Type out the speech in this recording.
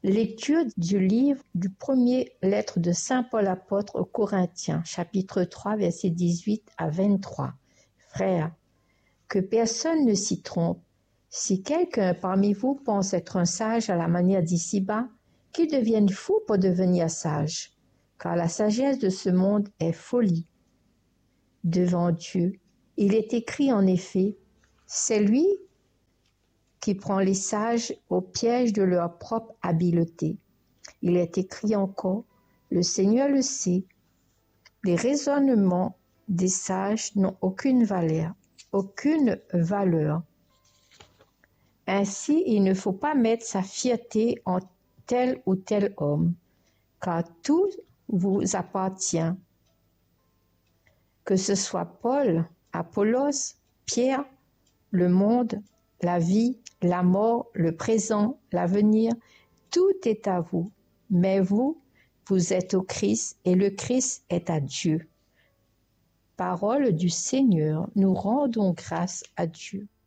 Lecture du livre du premier lettre de Saint Paul apôtre aux Corinthiens, chapitre 3, versets 18 à 23. Frères, que personne ne s'y trompe. Si quelqu'un parmi vous pense être un sage à la manière d'ici-bas, qu'il devienne fou pour devenir sage, car la sagesse de ce monde est folie devant Dieu. Il est écrit en effet, c'est lui qui prend les sages au piège de leur propre habileté. Il est écrit encore, le Seigneur le sait, les raisonnements des sages n'ont aucune valeur. Ainsi, il ne faut pas mettre sa fierté en tel ou tel homme, car tout vous appartient. Que ce soit Paul, Apollos, Pierre, le monde, la vie, la mort, le présent, l'avenir, tout est à vous. Mais vous, vous êtes au Christ et le Christ est à Dieu. Parole du Seigneur, nous rendons grâce à Dieu.